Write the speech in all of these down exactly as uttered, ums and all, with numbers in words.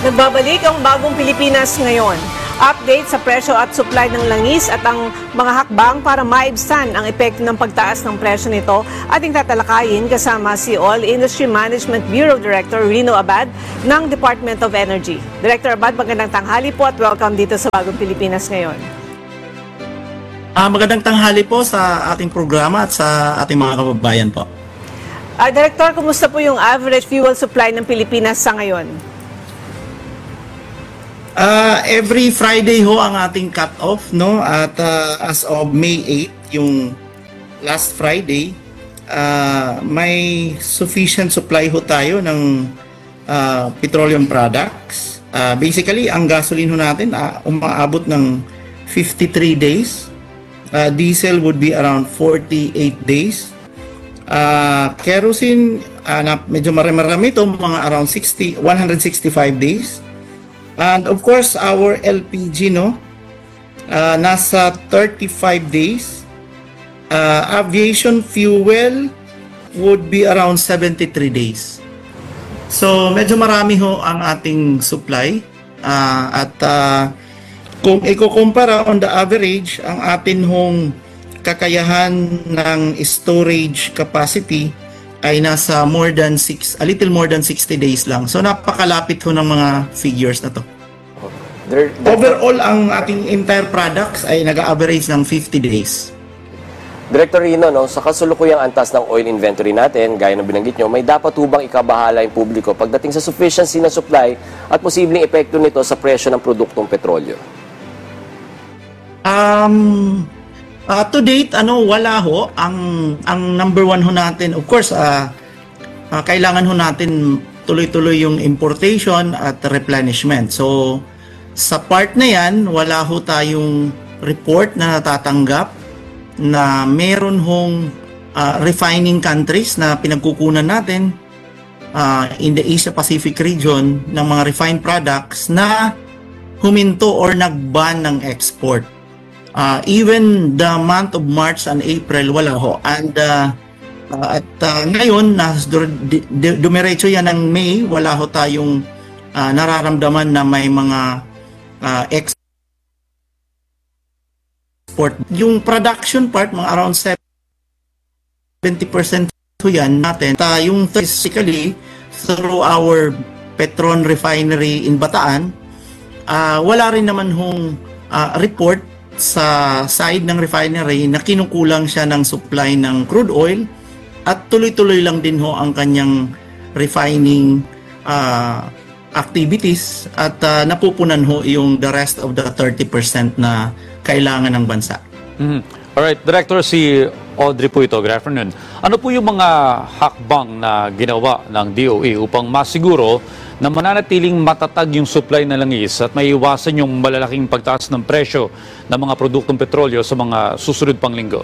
Nagbabalik ang bagong Pilipinas ngayon. Update sa presyo at supply ng langis at ang mga hakbang para maibsan ang epekto ng pagtaas ng presyo nito ating tatalakayin kasama si Oil Industry Management Bureau Director Rino Abad ng Department of Energy. Director Abad, magandang tanghali po at welcome dito sa bagong Pilipinas ngayon. Uh, magandang tanghali po sa ating programa at sa ating mga kababayan po. Uh, Director, kumusta po yung average fuel supply ng Pilipinas sa ngayon? Uh, every Friday ho ang ating cut-off, no? At uh, as of May eighth, yung last Friday, uh, may sufficient supply ho tayo ng uh, petroleum products. Uh, basically, ang gasoline ho natin uh, umaabot ng fifty-three days. Uh, diesel would be around forty-eight days. Uh, kerosene, uh, na medyo marami-marami ito, mga around sixty, one hundred sixty-five days. And of course, our L P G, no, uh, nasa thirty-five days. Uh, aviation fuel would be around seventy-three days. So, medyo marami ho ang ating supply. Uh, at uh, kung ikukumpara on the average, ang atin hong kakayahan ng storage capacity ay nasa more than six, a little more than sixty days lang. So napakalapit ho ng mga figures na to. There, there, Overall, ang ating entire products ay nag-average ng fifty days. Director Rino, no, sa kasulukuyang antas ng oil inventory natin, gaya ng binanggit nyo, may dapat hubang ikabahala yung publiko pagdating sa sufficiency na supply at posibleng epekto nito sa presyo ng produktong petrolyo? Um... Uh, to date, ano, wala ho. Ang, ang number one ho natin, of course, uh, uh, kailangan ho natin tuloy-tuloy yung importation at replenishment. So, sa part na yan, wala ho tayong report na natatanggap na meron hong uh, refining countries na pinagkukunan natin uh, in the Asia-Pacific region ng mga refined products na huminto or nag-ban ng export. Uh, even the month of March and April, wala ho. And uh, uh, at uh, ngayon, na dumiretso yan ng May, wala ho tayong uh, nararamdaman na may mga uh, export. Yung production part, mga around seventy percent ho yan natin. Uh, yung physically, through our Petron Refinery in Bataan, uh, wala rin naman hong uh, report sa side ng refinery na kinukulang siya ng supply ng crude oil at tuloy-tuloy lang din ho ang kanyang refining uh, activities at uh, napupunan ho yung the rest of the thirty percent na kailangan ng bansa. Mm-hmm. Alright, Director, si Audrey po ito. Good afternoon. Ano po yung mga hakbang na ginawa ng D O E upang masiguro na mananatiling matatag yung supply na langis at maiiwasan yung malalaking pagtaas ng presyo ng mga produktong petrolyo sa mga susunod pang linggo?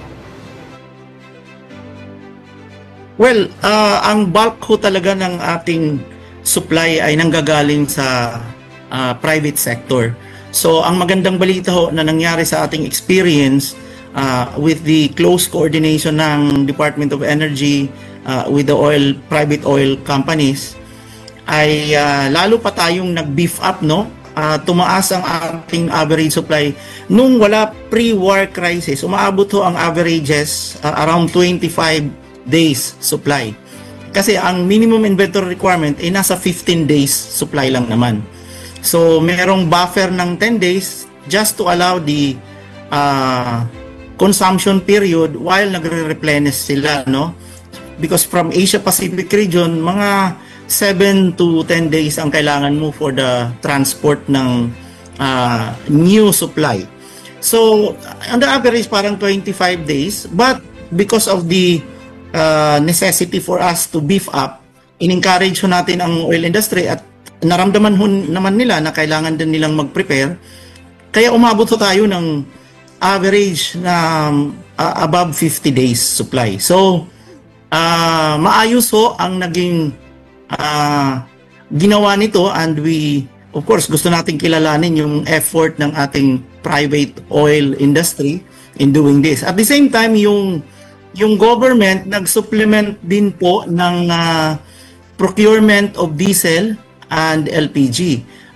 Well, uh, ang bulk ho talaga ng ating supply ay nanggagaling sa uh, private sector. So, ang magandang balita ho na nangyari sa ating experience uh, with the close coordination ng Department of Energy uh, with the oil private oil companies ay uh, lalo pa tayong nag-beef up, no? Uh, tumaas ang ating average supply. Nung wala pre-war crisis, umaabot ho ang averages uh, around twenty-five days supply. Kasi ang minimum inventory requirement ay nasa fifteen days supply lang naman. So, merong buffer ng ten days just to allow the uh, consumption period while nagre-replenish sila, no? Because from Asia Pacific region, mga seven to ten days ang kailangan mo for the transport ng uh, new supply. So, on the average, parang twenty-five days. But because of the uh, necessity for us to beef up, in-encourage ho natin ang oil industry at naramdaman ho naman nila na kailangan din nilang mag-prepare. Kaya umabot ho tayo ng average na uh, above fifty days supply. So, uh, maayos ho ang naging Uh, ginawa nito, and we, of course, gusto nating kilalanin yung effort ng ating private oil industry in doing this. At the same time, yung yung government nag-supplement din po ng uh, procurement of diesel and L P G.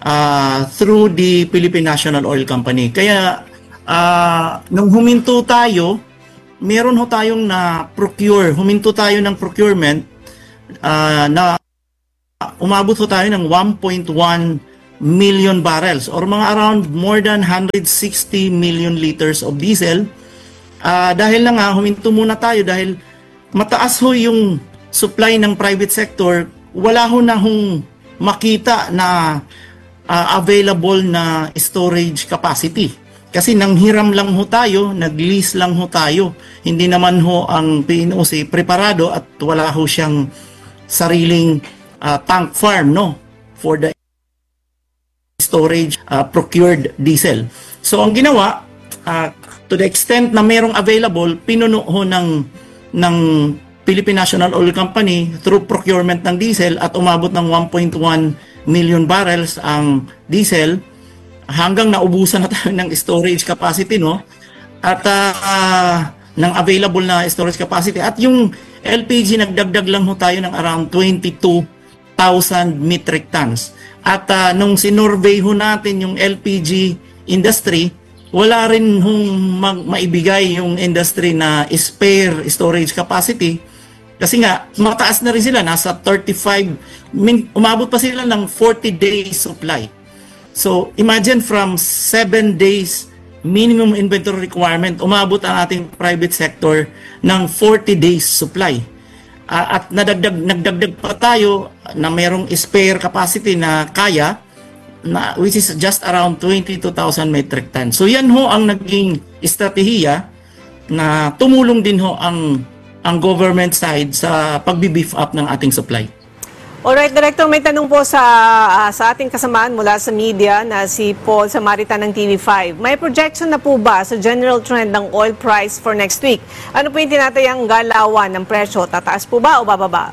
uh, through the Philippine National Oil Company. Kaya uh, nung huminto tayo, meron ho tayong na procure, huminto tayo ng procurement uh, na umabot ho tayo ng one point one million barrels or mga around more than one hundred sixty million liters of diesel. Uh, dahil na nga, huminto muna tayo dahil mataas ho yung supply ng private sector, wala ho na hong makita na uh, available na storage capacity. Kasi nanghiram lang ho tayo, nag-lease lang ho tayo. Hindi naman ho ang P N O C preparado at wala ho siyang sariling uh, tank farm, no, for the storage uh, procured diesel. So ang ginawa, uh, to the extent na merong available, pinuno ho ng, ng Philippine National Oil Company through procurement ng diesel at umabot ng one point one million barrels ang diesel hanggang naubusan na tayo ng storage capacity, no? At uh, ng available na storage capacity. At yung L P G, nagdagdag lang ho tayo ng around twenty-two thousand metric tons. At uh, nung sinurvey ho natin yung L P G industry, wala rin hong mag- maibigay yung industry na spare storage capacity kasi nga mataas na rin sila, nasa thirty-five, min- umabot pa sila ng forty days supply. So imagine from seven days minimum inventory requirement, umabot ang ating private sector ng forty days supply. Uh, at nadagdag, nagdagdag pa tayo na merong spare capacity na kaya, na which is just around twenty-two thousand metric tons. So yan ho ang naging estratehiya na tumulong din ho ang ang government side sa pagbi-beef up ng ating supply. Alright, Director, may tanong po sa uh, sa ating kasamaan mula sa media na si Paul Samaritan ng T V five. May projection na po ba sa general trend ng oil price for next week? Ano po yung tinatayang galawan ng presyo? Tataas po ba o bababa?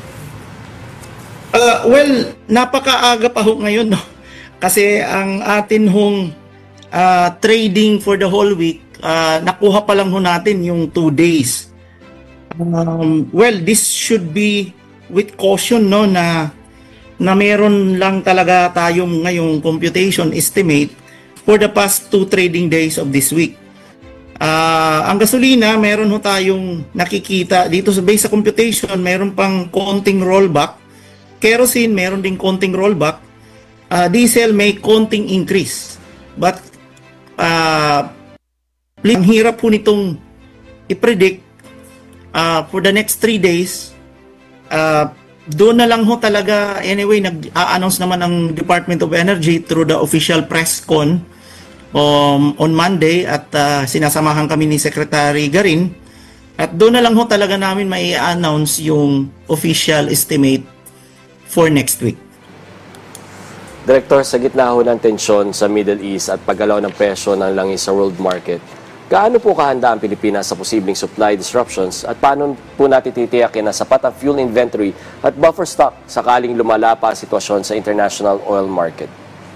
Uh, well, napakaaga pa ho ngayon, no? Kasi ang atin hong uh, trading for the whole week, uh, nakuha pa lang ho natin yung two days. Um, well, this should be with caution, no, na na meron lang talaga tayong ngayong computation estimate for the past two trading days of this week. Uh, ang gasolina, meron ho tayong nakikita dito sa base sa computation, meron pang konting rollback. Kerosene, meron ding konting rollback. Uh, diesel may konting increase. But uh, ang hirap po nitong i-predict uh, for the next three days. Uh, doon na lang ho talaga, anyway, nag-a-announce naman ang Department of Energy through the official press con um, on Monday at uh, sinasamahan kami ni Secretary Garin. At doon na lang ho talaga namin may announce yung official estimate for next week. Director, sa gitna ho ng tensyon sa Middle East at paggalaw ng presyo ng langis sa world market, gaano po kahanda ang Pilipinas sa posibleng supply disruptions at paano po natin titiyakin na sapat ang fuel inventory at buffer stock sakaling lumala pa ang sitwasyon sa international oil market?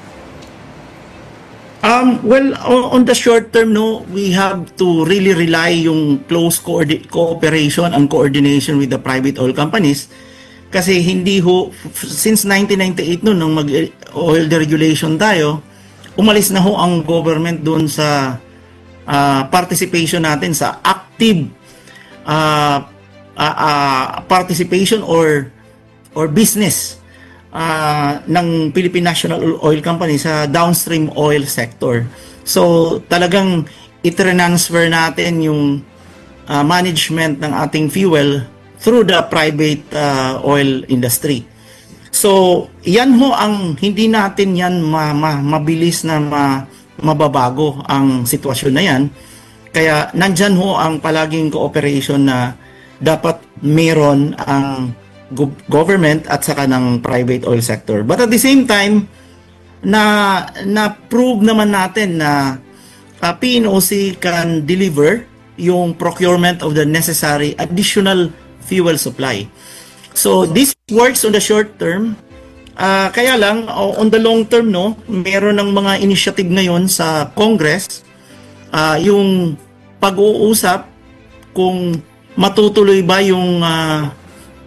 Um, well, on the short term, no, we have to really rely yung close co- cooperation and coordination with the private oil companies. Kasi hindi ho, since nineteen ninety-eight noon, nung mag-oil deregulation tayo, umalis na ho ang government doon sa uh, participation natin sa active uh, uh, uh, participation or or business uh, ng Philippine National Oil Company sa downstream oil sector. So talagang i-transfer natin yung uh, management ng ating fuel through the private uh, oil industry. So, yan ho ang hindi natin yan ma, ma, mabilis na ma, mababago ang sitwasyon na yan. Kaya nandyan ho ang palaging cooperation na dapat meron ang go- government at saka ng private oil sector. But at the same time, na na-prove naman natin na uh, P N O C can deliver yung procurement of the necessary additional fuel supply. So this works on the short term. Uh, kaya lang on the long term, no, meron ng mga initiative ngayon sa Congress, uh, yung pag-uusap kung matutuloy ba yung uh,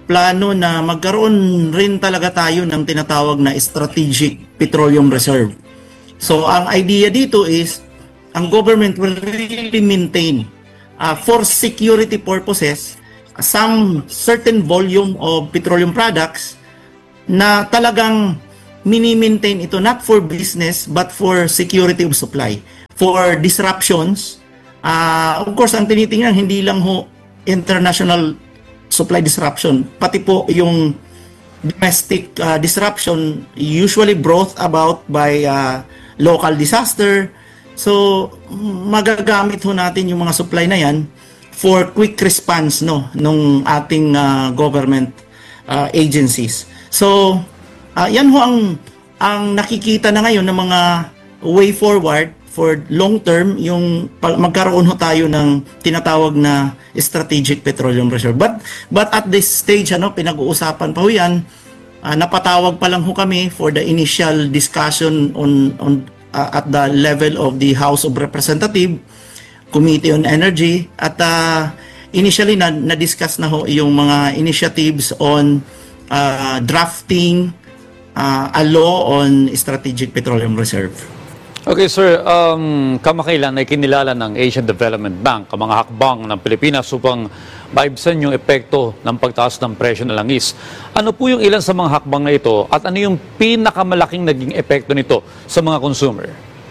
plano na magkaroon rin talaga tayo ng tinatawag na strategic petroleum reserve. So ang idea dito is ang government will really maintain uh, for security purposes some certain volume of petroleum products na talagang mini-maintain ito not for business but for security of supply. For disruptions, uh, of course ang tinitingnan hindi lang ho international supply disruption, pati po yung domestic uh, disruption usually brought about by uh, local disaster. So magagamit ho natin yung mga supply na yan for quick response no nung ating uh, government uh, agencies. So uh, yan ho ang ang nakikita na ngayon ng mga way forward for long term, yung magkaroon ho tayo ng tinatawag na strategic petroleum reserve. But but at this stage ano pinag-uusapan pa ho yan. Uh, napatawag pa lang ho kami for the initial discussion on on uh, at the level of the House of Representatives Committee on Energy at uh, initially na na-discuss na ho yung mga initiatives on uh, drafting uh, a law on strategic petroleum reserve. Okay, sir. Um, kamakailan ay kinilala ng Asian Development Bank ang mga hakbang ng Pilipinas upang maibsan yung epekto ng pagtaas ng presyo ng langis. Ano po yung ilan sa mga hakbang na ito at ano yung pinakamalaking naging epekto nito sa mga consumer?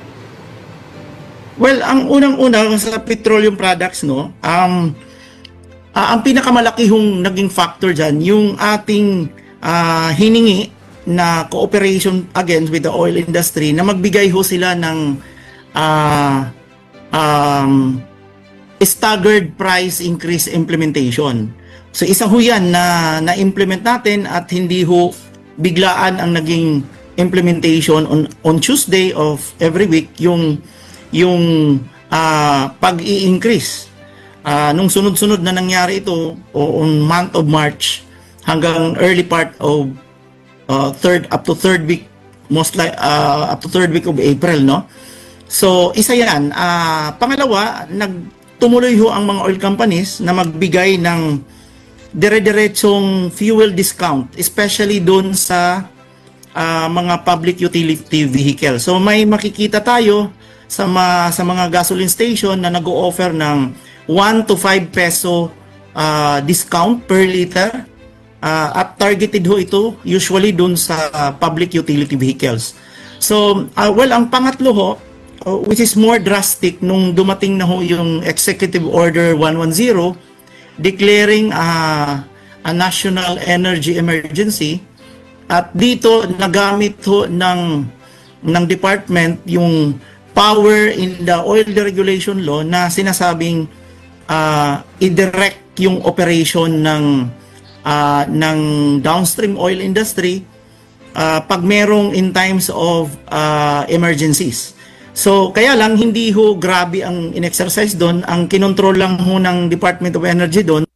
Well, ang unang-una sa petroleum products, no, um, uh, ang pinakamalaki hong naging factor dyan, yung ating uh, hiningi na cooperation again with the oil industry na magbigay ho sila ng uh, um, staggered price increase implementation. So isa ho yan na na-implement natin at hindi ho biglaan ang naging implementation on on Tuesday of every week yung yung uh, pag-i-increase. Uh, nung sunod-sunod na nangyari ito on month of March hanggang early part of Uh, third up to third week most like uh, up to third week of April, no? So isa yan. Uh, pangalawa, nagtumuloy ho ang mga oil companies na magbigay ng dire-diretsong fuel discount, especially doon sa uh, mga public utility vehicle. So may makikita tayo sa ma, sa mga gasoline station na nag-o-offer ng one to five peso uh, discount per liter. Uh, at targeted ho ito usually dun sa uh, public utility vehicles. So, uh, well, ang pangatlo ho, uh, which is more drastic nung dumating na ho yung Executive Order one ten declaring uh, a national energy emergency. At dito nagamit ho ng, ng department yung power in the oil deregulation law na sinasabing uh, i-direct yung operation ng Uh, ng downstream oil industry uh, pag merong in times of uh, emergencies. So kaya lang hindi ho grabe ang in-exercise doon, ang kinontrol lang ho ng Department of Energy doon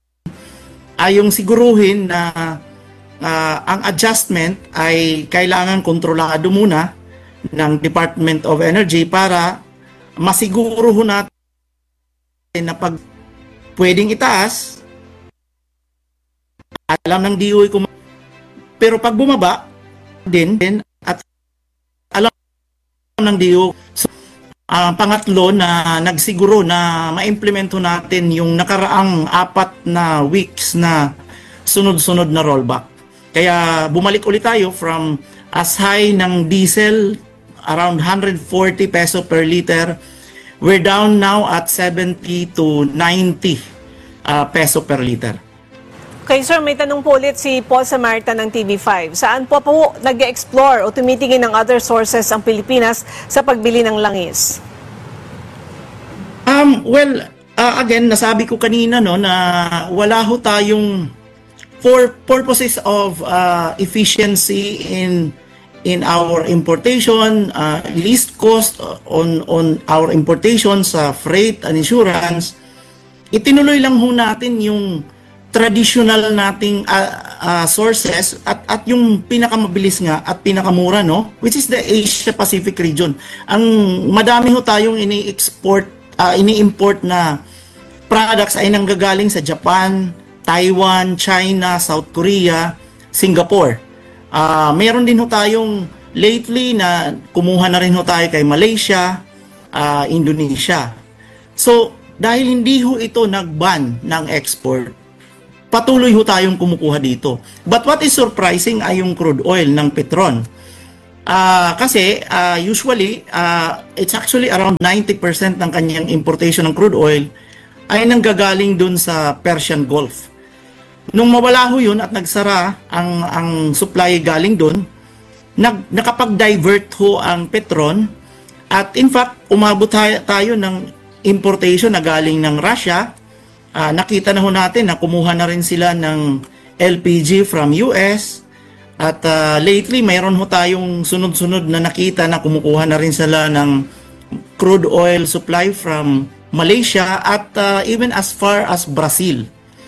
ay yung siguruhin na uh, ang adjustment ay kailangan kontrolado muna ng Department of Energy para masiguro ho natin na pag pwedeng itaas, alam ng D O E kung pero pag bumaba din, din at alam ng D O E. So, uh, pangatlo na nagsiguro na ma-implemento natin yung nakaraang apat na weeks na sunod-sunod na rollback. Kaya bumalik ulit tayo from as high ng diesel around one hundred forty peso per liter. We're down now at seventy to ninety uh, peso per liter. Okay, sir, may tanong po ulit si Paul Samarta ng T V five. Saan po po nag-explore o tumitingin ng other sources ang Pilipinas sa pagbili ng langis? Um, well, uh, again, nasabi ko kanina no na wala ho tayong for purposes of uh, efficiency in in our importation, uh, least cost on on our importation sa freight and insurance, itinuloy lang ho natin yung traditional nating uh, uh, sources at at yung pinakamabilis nga at pinakamura, no, which is the Asia Pacific region. Ang madami ho tayong ini-export uh, ini-import na products ay nanggagaling sa Japan, Taiwan, China, South Korea, Singapore. Ah, meron din ho tayong lately na kumuha na rin ho tayo kay Malaysia, ah, Indonesia. So, dahil hindi ho ito nag-ban ng export, patuloy ho tayong kumukuha dito. But what is surprising ay yung crude oil ng Petron. Ah, kasi ah, usually ah, it's actually around ninety percent ng kanyang importation ng crude oil ay nanggagaling dun sa Persian Gulf. Nung mawala ho yun at nagsara ang ang supply galing dun, nag, nakapag-divert ho ang Petron at in fact umabot tayo, tayo ng importation na galing ng Russia. Ah, nakita na ho natin na kumuha na rin sila ng L P G from U S. At uh, lately, mayroon ho tayong sunod-sunod na nakita na kumukuha na rin sila ng crude oil supply from Malaysia at uh, even as far as Brazil.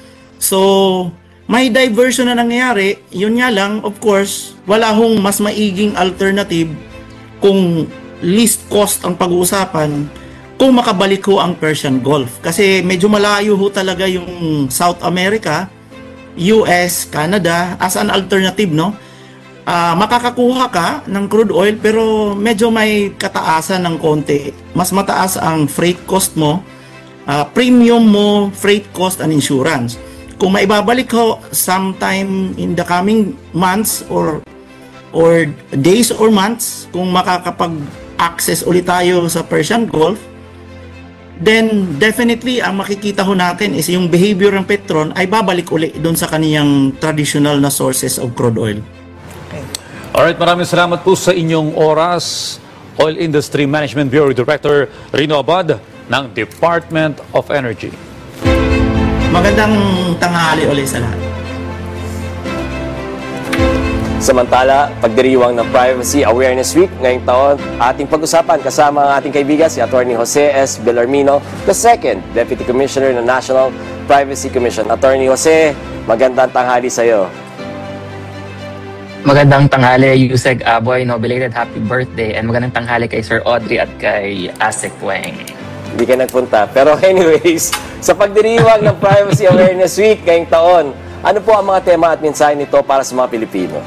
So, may diversion na nangyayari. Yun nga lang, of course, wala hong mas maiging alternative kung least cost ang pag-uusapan kung makabalik ho ang Persian Gulf. Kasi medyo malayo ho talaga yung South America, U S, Canada as an alternative, no? Uh, makakakuha ka ng crude oil pero medyo may kataasan ng konti. Mas mataas ang freight cost mo, uh, premium mo, freight cost and insurance. Kung maibabalik ho sometime in the coming months or or days or months, kung makakapag-access ulit tayo sa Persian Gulf, then definitely ang makikita ho natin is yung behavior ng Petron ay babalik uli doon sa kaniyang traditional na sources of crude oil. Alright, maraming salamat po sa inyong oras. Oil Industry Management Bureau Director Rino Abad ng Department of Energy. Magandang tanghali ulit sa lahat. Samantala, pagdiriwang ng Privacy Awareness Week ngayong taon, ating pag-usapan kasama ang ating kaibigan si Attorney Jose S. Bellarmino, the second Deputy Commissioner ng National Privacy Commission. Attorney Jose, magandang tanghali sa iyo. Magandang tanghali, Yusek Aboy, no, belated happy birthday, and magandang tanghali kay Sir Audrey at kay Asik Weng. Hindi ka nagpunta. Pero anyways, sa pagdiriwang ng Privacy Awareness Week ngayong taon, ano po ang mga tema at mensahe nito para sa mga Pilipino?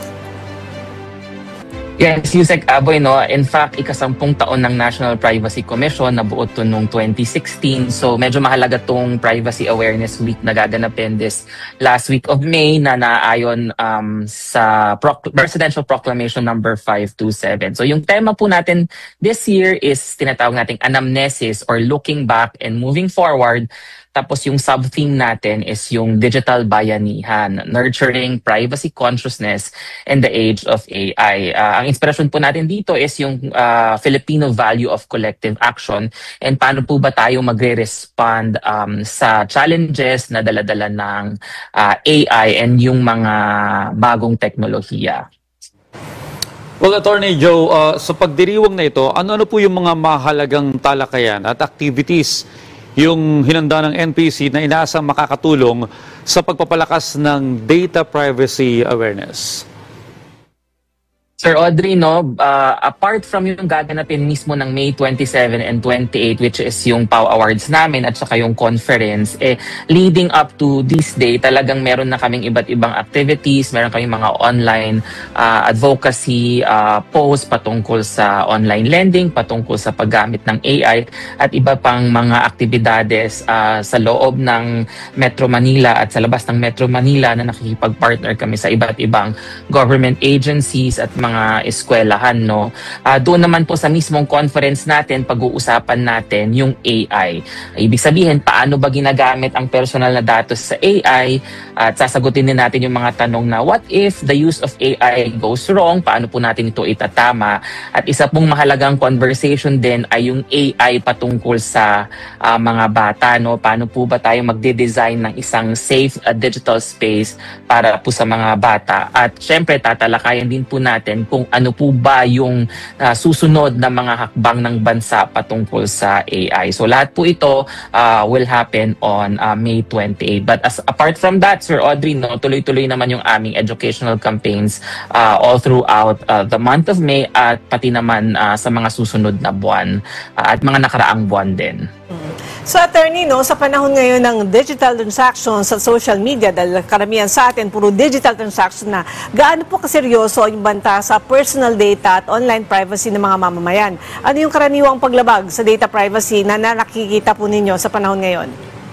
Yes, Yusek Aboy, no? In fact, ikasampung taon ng National Privacy Commission na buo to noong twenty sixteen. So medyo mahalaga tong Privacy Awareness Week na gaganapin this last week of May na naayon um, sa Proc- Presidential Proclamation number five two seven. So yung tema po natin this year is tinatawag nating anamnesis or looking back and moving forward. Tapos yung sub-theme natin is yung digital bayanihan, nurturing privacy consciousness in the age of A I. Uh, ang inspirasyon po natin dito is yung uh, Filipino value of collective action and paano po ba tayo magre-respond um, sa challenges na daladala ng uh, A I and yung mga bagong teknolohiya. Well, Attorney Joe, uh, sa pagdiriwang na ito, ano-ano po yung mga mahalagang talakayan at activities yung hinanda ng N P C na inaasang makakatulong sa pagpapalakas ng data privacy awareness? Sir Audrey, no, uh, apart from yung gaganapin mismo ng May twenty-seven and twenty-eight, which is yung P A W Awards namin at saka yung conference, eh, leading up to this day, talagang meron na kaming iba't ibang activities, meron kaming mga online uh, advocacy uh, posts patungkol sa online lending, patungkol sa paggamit ng A I, at iba pang mga aktibidades uh, sa loob ng Metro Manila at sa labas ng Metro Manila na nakikipag-partner kami sa iba't ibang government agencies at mga mga eskwelahan, no. Uh, doon naman po sa mismong conference natin, pag-uusapan natin yung A I. Ibig sabihin, paano ba ginagamit ang personal na datos sa A I? At sasagutin din natin yung mga tanong na what if the use of A I goes wrong? Paano po natin ito itatama? At isa pong mahalagang conversation din ay yung A I patungkol sa uh, mga bata, no. Paano po ba tayo magde-design ng isang safe uh, digital space para po sa mga bata? At syempre, tatalakayan din po natin kung ano po ba yung uh, susunod na mga hakbang ng bansa patungkol sa A I. So lahat po ito uh, will happen on uh, May twenty-eighth. But as apart from that, Sir Audrey, no, tuloy-tuloy naman yung aming educational campaigns uh, all throughout uh, the month of May at pati naman uh, sa mga susunod na buwan uh, at mga nakaraang buwan din. So attorney, no, sa panahon ngayon ng digital transactions sa social media, dahil karamihan sa atin puro digital transaction na, gaano po kaseryoso yung banta sa personal data at online privacy ng mga mamamayan? Ano yung karaniwang paglabag sa data privacy na, na nakikita po ninyo sa panahon ngayon?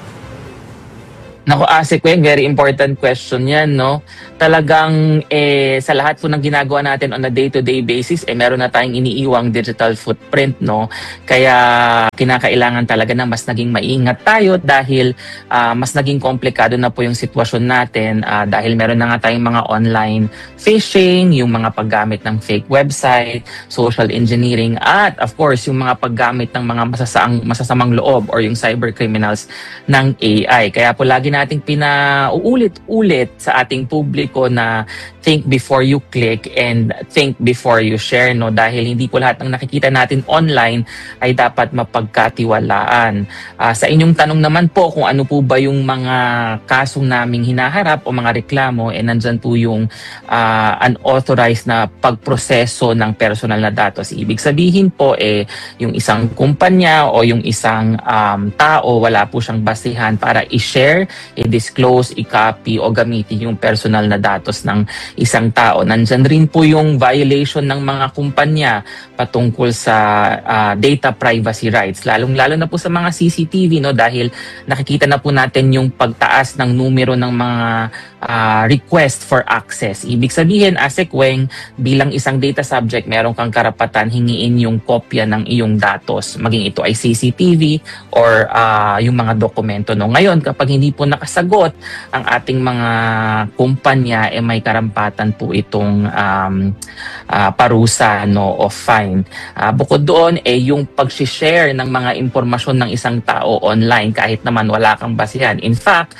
Naku, Asik Weng, very important question yan, no? Talagang eh, sa lahat po ng ginagawa natin on a day-to-day basis, eh, meron na tayong iniiwang digital footprint, no? Kaya kinakailangan talaga na mas naging maingat tayo dahil uh, mas naging komplikado na po yung sitwasyon natin uh, dahil meron na nga tayong mga online phishing, yung mga paggamit ng fake website, social engineering, at of course, yung mga paggamit ng mga masasaang, masasamang loob or yung cyber criminals ng A I. Kaya po lagi nating pinauulit-ulit sa ating publiko na think before you click and think before you share, no? Dahil hindi po lahat ng nakikita natin online ay dapat mapagkatiwalaan. Uh, sa inyong tanong naman po kung ano po ba yung mga kasong naming hinaharap o mga reklamo, eh nandyan po yung uh, unauthorized na pagproseso ng personal na datos. Ibig sabihin po eh yung isang kumpanya o yung isang um, tao, wala po siyang basihan para i-share, i-disclose, i-copy o gamitin yung personal na datos ng isang tao. Nandyan rin po yung violation ng mga kumpanya patungkol sa uh, data privacy rights. Lalong-lalo na po sa mga C C T V, no, dahil nakikita na po natin yung pagtaas ng numero ng mga uh, request for access. Ibig sabihin, Asik Weng, bilang isang data subject, meron kang karapatan hingiin yung kopya ng iyong datos, maging ito ay C C T V or uh, yung mga dokumento. No. Ngayon, kapag hindi po nakasagot ang ating mga kumpanya, eh may karampatan po itong um, uh, parusa, no, o fine. Uh, bukod doon, eh yung pag-share ng mga impormasyon ng isang tao online kahit naman wala kang basihan. In fact,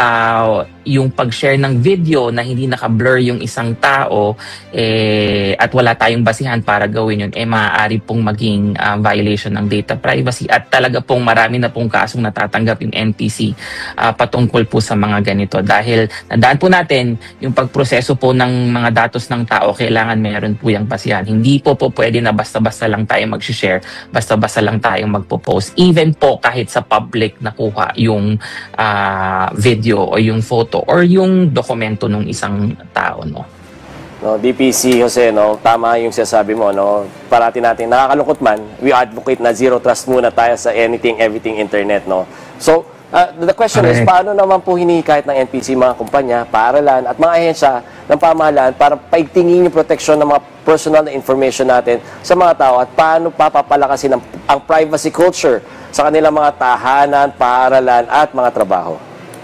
uh, yung pag-share ng video na hindi naka-blur yung isang tao eh, at wala tayong basihan para gawin yun, eh maaari pong maging uh, violation ng data privacy at talaga pong marami na pong kasong natatanggap yung N P C uh, patungkol po sa mga ganito. Dahil nadaan po natin yung pagproseso po ng mga datos ng tao, kailangan meron po yung basihan. Hindi po po pwede na basta-basta lang tayo mag-share, basta-basta lang tayong magpo-post. Even po kahit sa public nakuha yung uh, video o yung photo or yung dokumento ng isang tao, no. No, D P C Jose, no, tama yung sinasabi mo, no. Parati natin nakakalungkot man, we advocate na zero trust muna tayo sa anything everything internet, no. So, uh, the question Correct. is, paano naman po hinihikayat ng N P C mga kumpanya, paaralan at mga ahensya ng pamahalaan para paigtingin yung proteksyon ng mga personal na information natin sa mga tao at paano papapalakasin ang, ang privacy culture sa kanilang mga tahanan, paaralan at mga trabaho?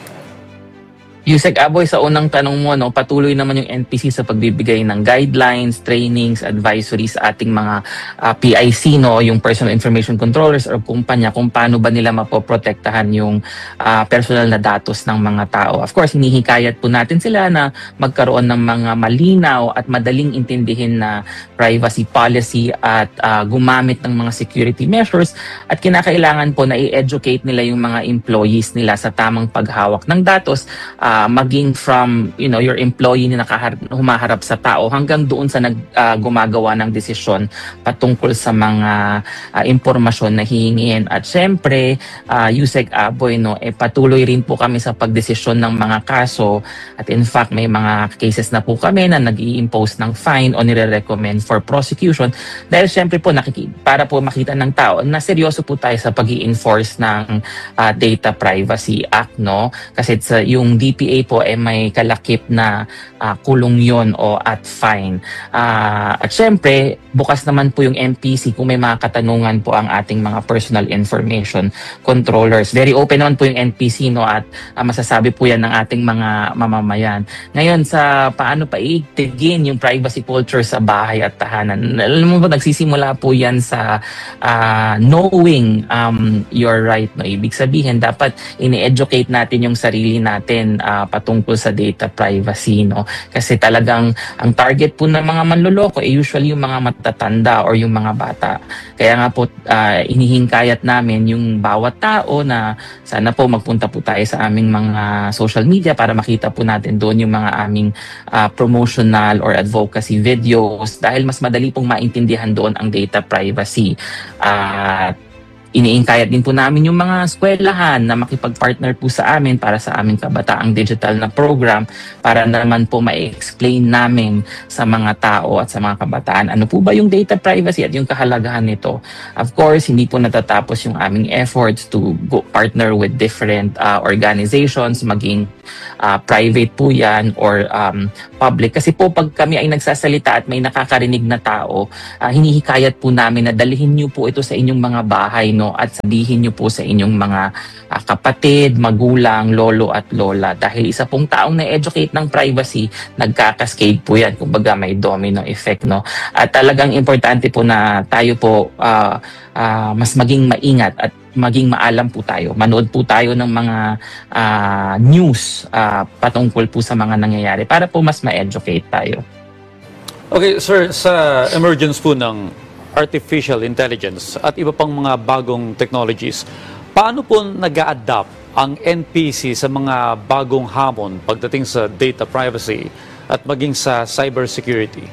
Yusek Aboy, sa unang tanong mo, no, patuloy naman yung N P C sa pagbibigay ng guidelines, trainings, advisories sa ating mga uh, P I C, no, yung personal information controllers or kumpanya kung paano ba nila mapoprotektahan yung uh, personal na datos ng mga tao. Of course, hinihikayat po natin sila na magkaroon ng mga malinaw at madaling intindihin na privacy policy at uh, gumamit ng mga security measures at kinakailangan po na i-educate nila yung mga employees nila sa tamang paghawak ng datos, uh, Uh, maging from, you know, your employee na nakaharap, humaharap sa tao hanggang doon sa nag, uh, gumagawa ng desisyon patungkol sa mga uh, impormasyon na hihingin. At syempre, uh, Yusek Aboy, no, eh, patuloy rin po kami sa pagdesisyon ng mga kaso at in fact may mga cases na po kami na nag-i-impose ng fine o nire-recommend for prosecution dahil syempre po nakiki- para po makita ng tao na seryoso po tayo sa pag-i-enforce ng uh, Data Privacy Act, no? Kasi sa yung D P A po eh may kalakip na uh, kulong yon o at fine. Uh, at syempre, bukas naman po yung N P C kung may mga katanungan po ang ating mga personal information controllers. Very open naman po yung N P C, no, at uh, masasabi po yan ng ating mga mamamayan. Ngayon, sa paano pa itigin yung privacy culture sa bahay at tahanan. Alam mo ba, nagsisimula po yan sa uh, knowing um, your right, no? Ibig sabihin, dapat ini-educate natin yung sarili natin uh, patungkol sa data privacy, no? Kasi talagang ang target po ng mga manloloko ay eh, usually yung mga matatanda or yung mga bata. Kaya nga po uh, inihingkayat namin yung bawat tao na sana po magpunta po tayo sa aming mga social media para makita po natin doon yung mga aming uh, promotional or advocacy videos dahil mas madali pong maintindihan doon ang data privacy. Uh, iniingkayat din po namin yung mga eskwelahan na makipag-partner po sa amin para sa aming kabataang digital na program para naman po ma-explain namin sa mga tao at sa mga kabataan ano po ba yung data privacy at yung kahalagahan nito. Of course, hindi po natatapos yung aming efforts to go partner with different uh, organizations, maging uh, private po yan or um, public. Kasi po pag kami ay nagsasalita at may nakakarinig na tao, uh, hinihikayat po namin na dalhin niyo po ito sa inyong mga bahay, no? At sabihin niyo po sa inyong mga uh, kapatid, magulang, lolo at lola. Dahil isa pong taong na-educate ng privacy, nagkakascade po yan. Kumbaga may domino effect, no? At talagang importante po na tayo po uh, uh, mas maging maingat at maging maalam po tayo. Manood po tayo ng mga uh, news uh, patungkol po sa mga nangyayari para po mas ma-educate tayo. Okay, sir, sa emergence po ng artificial intelligence at iba pang mga bagong technologies, paano po nag-a-adapt ang N P C sa mga bagong hamon pagdating sa data privacy at maging sa cybersecurity?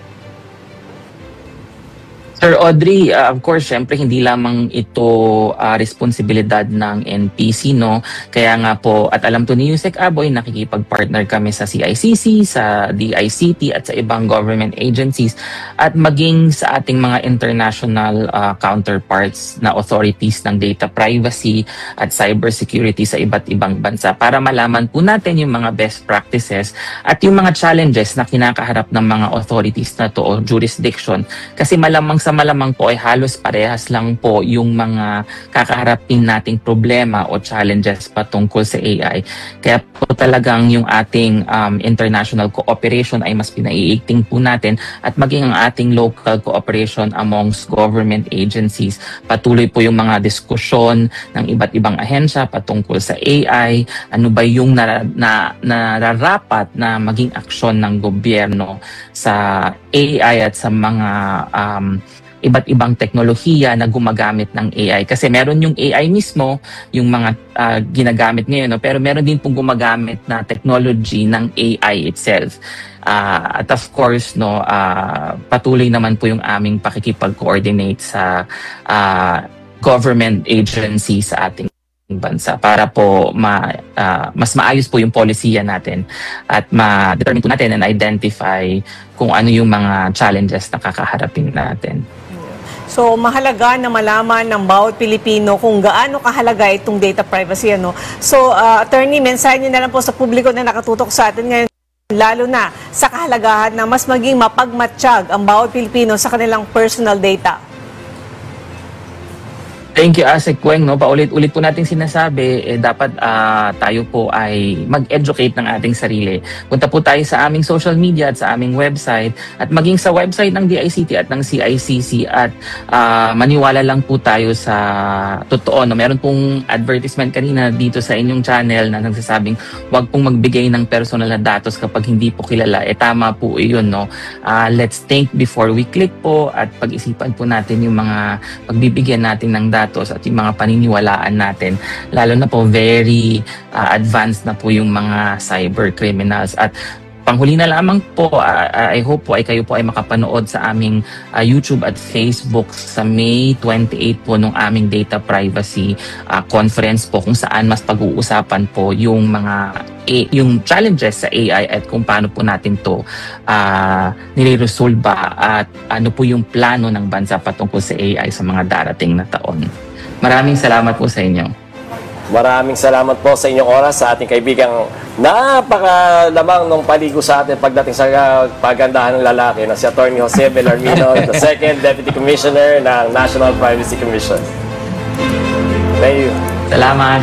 Sir Audrey, uh, of course, syempre hindi lamang ito uh, responsibilidad ng N P C, no? Kaya nga po, at alam to ni Yusek Aboy, nakikipag-partner kami sa C I C C, sa D I C T at sa ibang government agencies at maging sa ating mga international uh, counterparts na authorities ng data privacy at cybersecurity sa iba't ibang bansa para malaman po natin yung mga best practices at yung mga challenges na kinakaharap ng mga authorities na to o jurisdiction. Kasi malamang sa malamang po ay halos parehas lang po yung mga kakaharapin nating problema o challenges patungkol sa A I. Kaya po talagang yung ating um, international cooperation ay mas pinaiigting po natin at maging ang ating local cooperation amongst government agencies. Patuloy po yung mga diskusyon ng iba't ibang ahensya patungkol sa A I, ano ba yung na, na, nararapat na maging aksyon ng gobyerno sa A I at sa mga um, iba't ibang teknolohiya na gumagamit ng A I. Kasi meron yung A I mismo, yung mga uh, ginagamit ngayon, no? Pero meron din pong gumagamit na technology ng A I itself. Uh, at of course, no, uh, patuloy naman po yung aming pakikipag-coordinate sa uh, government agency sa ating bansa para po ma, uh, mas maayos po yung polisiya natin at ma-determine po natin and identify kung ano yung mga challenges na kakaharapin natin. So, mahalaga na malaman ng bawat Pilipino kung gaano kahalaga itong data privacy. Ano? So, uh, attorney, mensahe niyo na lang po sa publiko na nakatutok sa atin ngayon, lalo na sa kahalagahan na mas maging mapagmatsyag ang bawat Pilipino sa kanilang personal data. Thank you, Asek Kweng. No? Paulit-ulit po natin sinasabi, eh, dapat uh, tayo po ay mag-educate ng ating sarili. Punta po tayo sa aming social media at sa aming website at maging sa website ng D I C T at ng C I C C at uh, maniwala lang po tayo sa totoo. No? Meron pong advertisement kanina dito sa inyong channel na nagsasabing huwag pong magbigay ng personal na datos kapag hindi po kilala. Eh tama po yun. No? Uh, let's think before we click po at pag-isipan po natin yung mga pagbibigyan natin ng datos at yung mga paniniwalaan natin, lalo na po very uh, advanced na po yung mga cyber criminals. At panghuli na lamang po, uh, I hope po ay kayo po ay makapanood sa aming uh, YouTube at Facebook sa May twenty-eighth po nung aming data privacy uh, conference po kung saan mas pag-uusapan po yung mga A, yung challenges sa A I at kung paano po natin to uh, niliresolba at ano po yung plano ng bansa patungkol sa A I sa mga darating na taon. Maraming salamat po sa inyo. Maraming salamat po sa inyong oras sa ating kaibigang napakalamang ng paligo sa atin pagdating sa pagandahan ng lalaki na si Attorney Jose Bellarmino, the second Deputy Commissioner ng National Privacy Commission. Thank you. Salamat.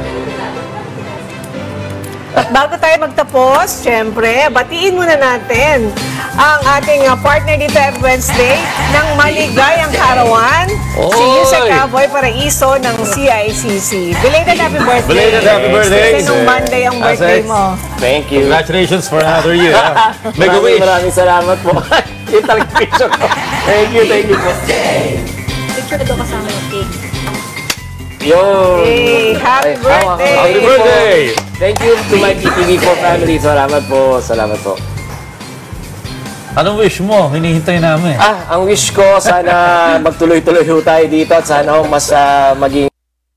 At bago tayo magtapos, syempre, batiin muna natin ang ating uh, partner dito every Wednesday ng maligayang karawan, si Yusek Aboy Paraiso ng C I C C. Belated happy birthday! Belated happy birthday! Kasi nung Monday ang birthday mo. Thank you. Congratulations for another year. Make a Maraming wish! maraming salamat po. Yung talagang picture ko. Thank you, thank you po. Picture ko kasama yung cake. Yun! Hey, happy Ay, birthday! happy Happy birthday! Thank you to my P T V four family. Salamat po. Salamat po. Anong wish mo? Hinihintay namin. Ah, ang wish ko, sana magtuloy-tuloy ho tayo dito at sana ho mas ah, maging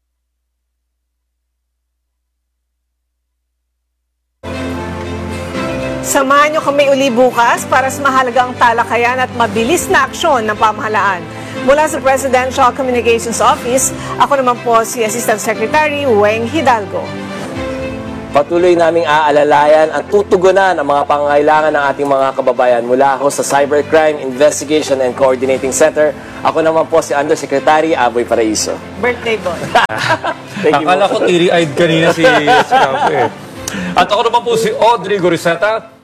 Samahan niyo kami uli bukas para sa mahalagang talakayan at mabilis na aksyon ng pamahalaan. Mula sa Presidential Communications Office, ako naman po si Assistant Secretary Weng Hidalgo. patuloy naming aalalayan at tutugunan ang mga pangangailangan ng ating mga kababayan mula ako sa Cybercrime Investigation and Coordinating Center. Ako naman po si Undersecretary Aboy Paraiso. Birthday boy. Thank you. Akala ko teary-eyed kanina si Scapo eh. At ako naman po si Audrey Goriseta.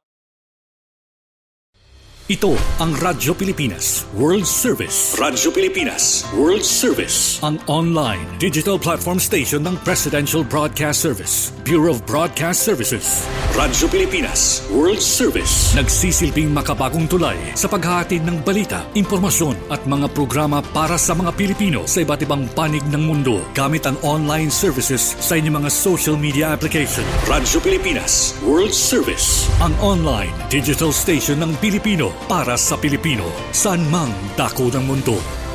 Ito ang Radyo Pilipinas World Service. Radyo Pilipinas World Service. Ang online digital platform station ng Presidential Broadcast Service, Bureau of Broadcast Services. Radyo Pilipinas World Service. Nagsisilbing makabagong tulay sa paghahatid ng balita, impormasyon at mga programa para sa mga Pilipino sa iba't ibang panig ng mundo gamit ang online services sa inyong mga social media application. Radyo Pilipinas World Service. Ang online digital station ng Pilipino para sa Pilipino, saan mang dako ng mundo.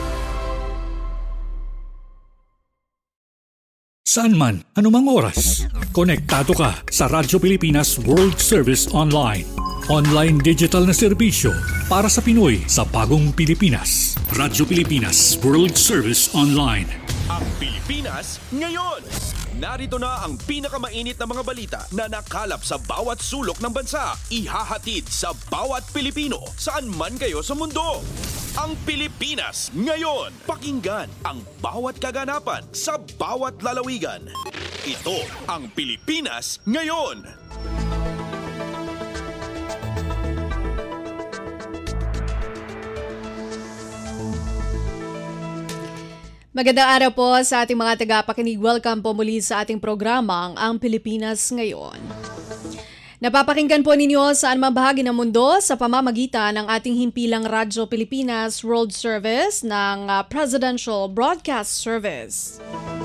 Saan man, anumang oras, konektado ka sa Radyo Pilipinas World Service Online. Online digital na serbisyo para sa Pinoy sa bagong Pilipinas. Radyo Pilipinas World Service Online. Ang Pilipinas ngayon. Narito na ang pinakamainit na mga balita na nakalap sa bawat sulok ng bansa. Ihahatid sa bawat Pilipino saan man kayo sa mundo. Ang Pilipinas ngayon. Pakinggan ang bawat kaganapan sa bawat lalawigan. Ito ang Pilipinas ngayon. Magandang araw po sa ating mga tagapakinig. Welcome po muli sa ating programang Ang Pilipinas Ngayon. Napapakinggan po ninyo saan man bahagi ng mundo sa pamamagitan ng ating himpilang Radyo Pilipinas World Service ng uh, Presidential Broadcast Service.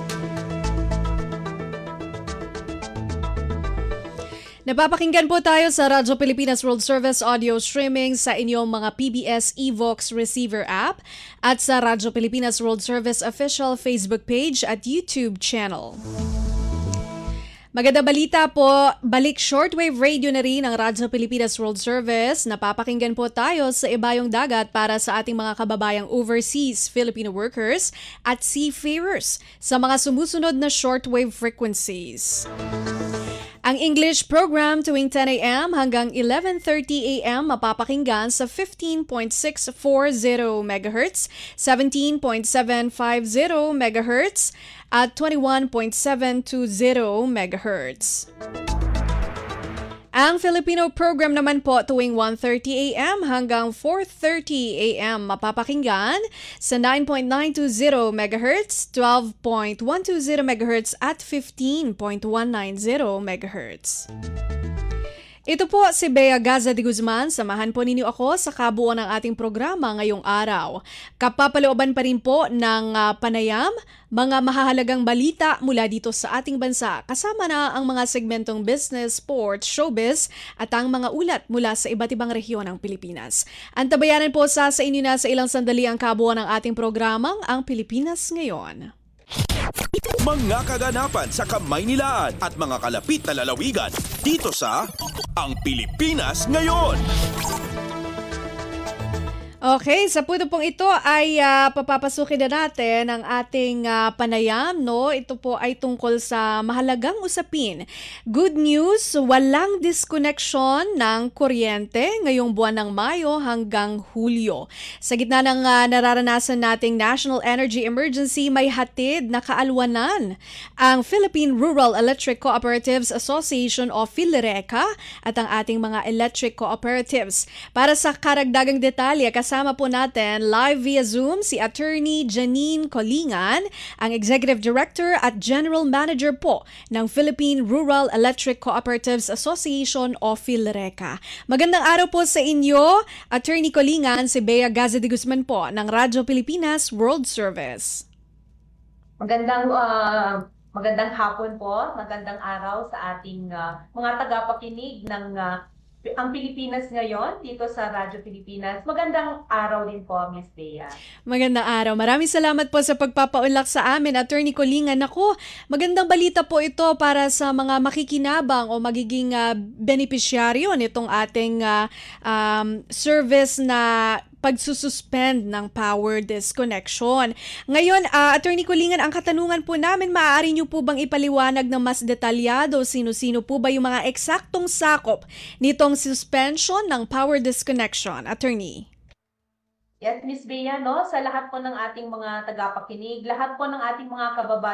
Napapakinggan po tayo sa Radyo Pilipinas World Service audio streaming sa inyong mga P B S Evox receiver app at sa Radyo Pilipinas World Service official Facebook page at YouTube channel. Maganda balita po, balik shortwave radio na rin ang Radyo Pilipinas World Service. Napapakinggan po tayo sa ibayong dagat para sa ating mga kababayang overseas Filipino workers at seafarers sa mga sumusunod na shortwave frequencies. Ang English program tuwing ten a.m. hanggang eleven thirty a.m. mapapakinggan sa fifteen point six four zero megahertz, seventeen point seven five zero megahertz at twenty-one point seven two zero megahertz. Ang Filipino program naman po tuwing one thirty a.m. hanggang four thirty a.m. mapapakinggan sa nine point nine two zero megahertz, twelve point one two zero megahertz at fifteen point one nine zero megahertz. Ito po si Bea Gaza de Guzman. Samahan po ninyo ako sa kabuuan ng ating programa ngayong araw. Kapapalooban pa rin po ng uh, panayam, mga mahahalagang balita mula dito sa ating bansa. Kasama na ang mga segmentong business, sports, showbiz at ang mga ulat mula sa iba't ibang rehiyon ng Pilipinas. Antabayanan po sa sa inyo na sa ilang sandali ang kabuuan ng ating programang Ang Pilipinas Ngayon. Mga kaganapan sa Kamaynilaan at mga kalapit na lalawigan dito sa Ang Pilipinas Ngayon. Okay, sa punto pong ito ay uh, papapasukin na natin ang ating uh, panayam, no? Ito po ay tungkol sa mahalagang usapin. Good news, walang disconnection ng kuryente ngayong buwan ng Mayo hanggang Hulyo. Sa gitna ng uh, nararanasan nating National Energy Emergency, may hatid na kaalwanan ang Philippine Rural Electric Cooperatives Association o PhilReCa at ang ating mga electric cooperatives. Para sa karagdagang detalye, kasama po natin live via Zoom si Attorney Janine Colingan, ang Executive Director at General Manager po ng Philippine Rural Electric Cooperatives Association o PhilReCa. Magandang araw po sa inyo, Attorney Colingan, si Bea Gaza de Guzman po ng Radyo Pilipinas World Service. Magandang uh, magandang hapon po, magandang araw sa ating uh, mga tagapakinig ng uh, ang Pilipinas ngayon dito sa Radyo Pilipinas. Magandang araw din po, Miss Bea. Magandang araw. Maraming salamat po sa pagpapaunlak sa amin, Attorney Colingan. Ako, magandang balita po ito para sa mga makikinabang o magiging uh, benepisyaryo nitong ating uh, um, service na pagsususpend ng power disconnection. Ngayon, uh, Attorney Colingan, ang katanungan po namin, maaari niyo po bang ipaliwanag na mas detalyado sino-sino po ba yung mga eksaktong sakop nitong suspension ng power disconnection? Attorney. Yes, Miss Bea, no? Sa lahat po ng ating mga tagapakinig, lahat po ng ating mga kababayan,